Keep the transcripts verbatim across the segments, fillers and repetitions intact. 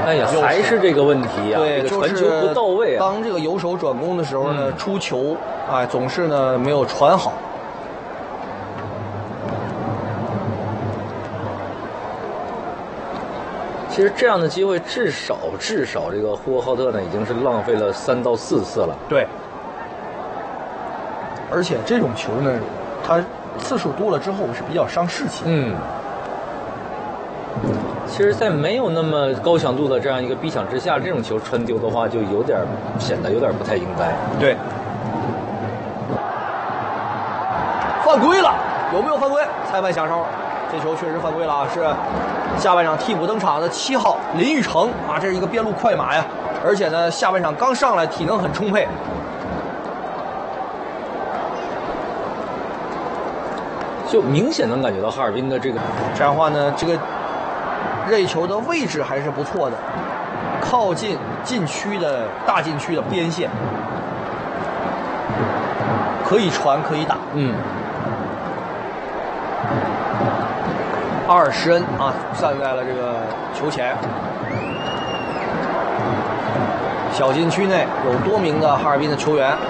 哎呀，还是这个问题啊， 对， 这个传球不到位啊。 当这个右手转攻的时候呢，嗯、出球哎总是呢没有传好。 其实这样的机会至少至少这个呼和浩特呢已经是浪费了三到四次了。 对。而且这种球呢，它次数多了之后是比较伤士气。 嗯。其实，在没有那么高强度的这样一个逼抢之下，这种球传丢的话，就有点显得有点不太应该。 对。犯规了，有没有犯规？裁判响哨，这球确实犯规了啊！是下半场替补登场的七号林玉成啊，这是一个边路快马呀，而且呢，下半场刚上来，体能很充沛。 就明显能感觉到哈尔滨的这个， 这样的话呢，这个任意球的位置还是不错的，靠近禁区的大禁区的边线，可以传可以打。 嗯。 阿尔什恩啊，站在了这个球前，小禁区内有多名的哈尔滨的球员。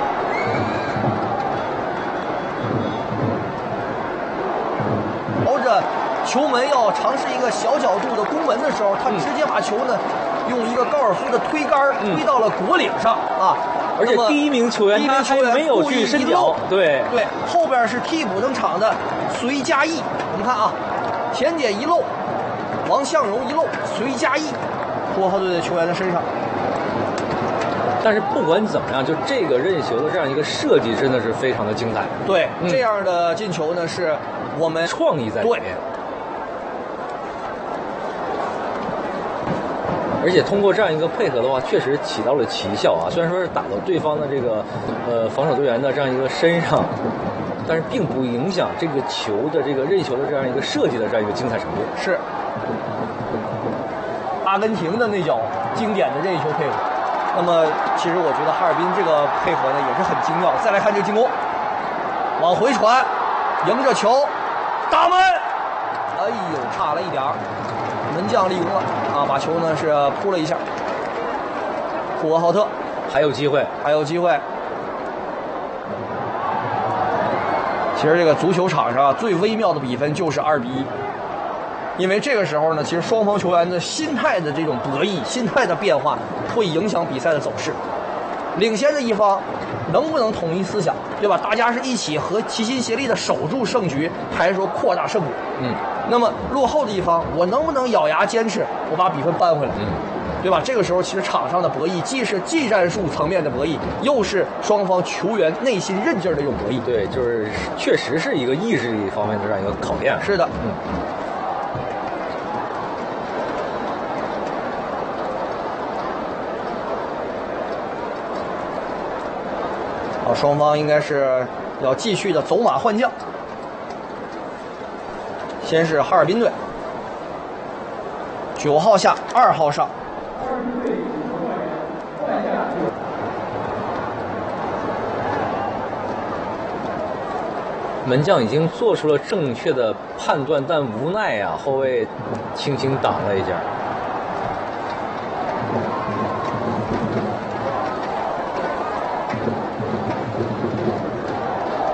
球门要尝试一个小角度的攻门的时候，他直接把球呢、嗯、用一个高尔夫的推杆推到了果岭上、嗯、啊！ 而且第一名球员第一名球员没有去伸脚，对对，后边是替补登场的隋嘉义。我们看啊，田姐一漏，王向荣一漏，隋嘉义，呼和浩特队的球员的身上。 但是不管怎么样，就这个任意球的这样一个设计真的是非常的精彩。 对，嗯、这样的进球呢是我们创意在里面。而且通过这样一个配合的话，确实起到了奇效啊！虽然说是打到对方的这个呃防守队员的这样一个身上，但是并不影响这个球的这个任意球的这样一个设计的这样一个精彩程度。 是阿根廷的那脚经典的任意球配合。那么其实我觉得哈尔滨这个配合呢也是很精妙。再来看这个进攻，往回传，迎着球，打门，哎呦，差了一点儿。门将立功了啊！把球呢是扑了一下。呼和浩特还有机会， 还有机会。其实这个足球场上最微妙的比分就是二比一，因为这个时候呢，其实双方球员的心态的这种博弈、心态的变化，会影响比赛的走势。领先的一方能不能统一思想，对吧？大家是一起和齐心协力的守住胜局，还是说扩大胜果？嗯。那么落后的一方，我能不能咬牙坚持，我把比分扳回来？嗯，对吧？这个时候，其实场上的博弈既是技战术层面的博弈，又是双方球员内心韧劲儿的一种博弈。 对，就是确实是一个意志力方面的这样一个考验。 是的，嗯。好，双方应该是要继续的走马换将。先是哈尔滨队，九号下，二号上。 门将已经做出了正确的判断，但无奈啊，后卫轻轻挡了一下。